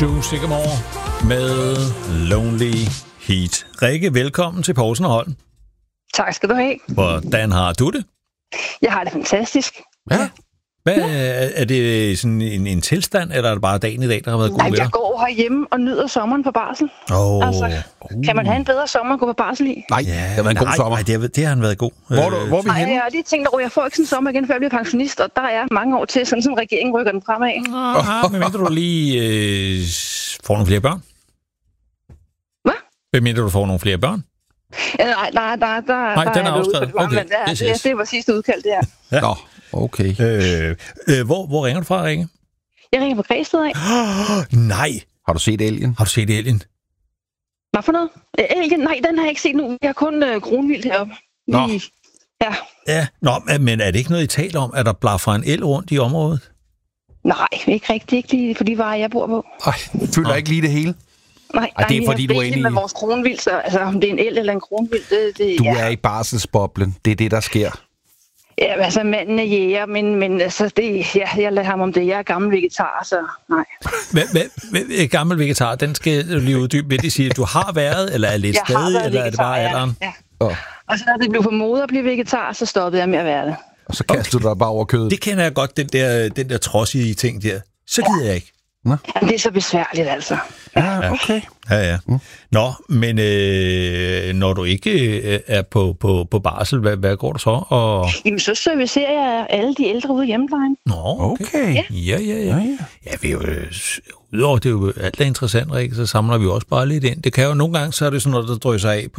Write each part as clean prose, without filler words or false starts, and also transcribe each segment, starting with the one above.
Stu Sigamore med Lonely Heat. Rikke, velkommen til Poulsen og Holm. Tak skal du have. Hvordan har du det? Jeg har det fantastisk. Ja. Hvad, er det sådan en tilstand, eller er det bare dagen i dag, der har været god ved dig? Jeg går herhjemme og nyder sommeren på barsel. Kan man have en bedre sommer at gå på barsel i? Nej, det har været en god sommer. Nej, det har han været god. Hvor er vi henne? Jeg har lige tænkt over, jeg får ikke sådan en sommer igen, før jeg bliver pensionist, og der er mange år til, sådan som regeringen rykker den fremad. Men mindre du lige får nogle flere børn? Hvad? Hvad mindre du får nogle flere børn? Nej, den er afskrevet. Okay, det var sidste udkald, det her. Ja. Nå, okay. Hvor ringer du fra, Rikke? Jeg ringer på Græsted af. Nej. Har du set Alien? Har du set Alien? Hvad for noget? Alien? Nej, den har jeg ikke set nu. Jeg har kun kronvildt heroppe. Nå. Ja. Ja, men er det ikke noget, I taler om, at der blaffer en el rundt i området? Nej, ikke rigtigt. Ikke lige på de veje, jeg bor på. Føler ikke lige det hele? Nej, det er fordi, du er inde i... med vores kronvildt, så altså, om det er en el eller en kronvildt, det Du er i barselsboblen. Det er det, der sker. Ja, altså manden er jæger, men altså, jeg lader ham om det. Jeg er gammel vegetar, så nej. Hvad gammel vegetar, den skal du lige uddybe. Vil det sige, at du har været, eller er lidt stadig, eller er det bare alderen? Ja. Og så når det blev for mode at blive vegetar, så stoppede jeg med at være det. Og så kaster du dig bare over kødet. Det kender jeg godt, den der trodsige ting der. Så gider jeg ikke. Jamen, det er så besværligt, altså. Ja, okay. Ja. Nå, men når du ikke er på barsel, hvad går du så? Jamen, så servicerer jeg alle de ældre ude i hjemmeplejen. Nå, okay. Ja. Ja, vi er jo, udover det er jo alt er interessant, Rikke, så samler vi også bare lidt ind. Det kan jo nogle gange, så er det sådan noget, der drøser af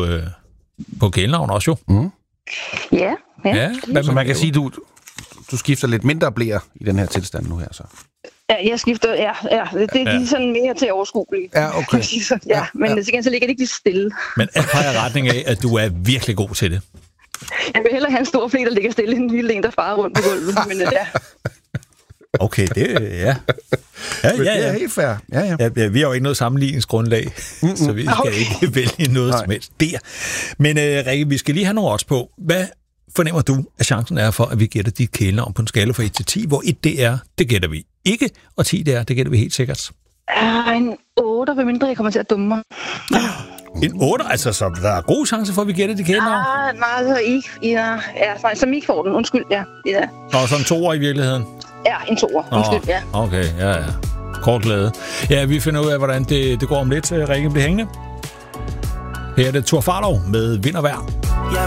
på kælenavn også jo. Mm. Ja. Så man kan sige, du skifter lidt mindre blære i den her tilstand nu her, så. Ja, jeg skifter, det er lige sådan mere til overskuelige. Ja, okay. Men til gengæld så ligger det ikke lige stille. Men alt peger retning af, at du er virkelig god til det. Jeg vil hellere have en stor flæ, der ligger stille, end en lille en, der farer rundt på gulvet. Men ja. Okay, det Det er helt fair. Ja. Vi har jo ikke noget sammenligningsgrundlag, så vi skal ikke vælge noget som helst der. Men Rikke, vi skal lige have nogle odds på. Hvad fornemmer du, at chancen er for, at vi gætter dit kælenavn på en skala fra 1 til 10, hvor 1 det er, det gætter vi ikke, og 10 det gætter vi helt sikkert? En 8, hvad mindre jeg kommer til at dumme mig. En 8? Altså, så der er god chance for, at vi gætter dit kælenavn? Nej, så ikke. Ja, som ikke får den. Undskyld, ja. Og så en 2'er i virkeligheden? Ja, en 2'er. Undskyld, ja. Okay, ja. Kort glæde. Ja, vi finder ud af, hvordan det går om lidt. Rikke bliver hængende. Her er det Thor Farlov med Vind og Vejr.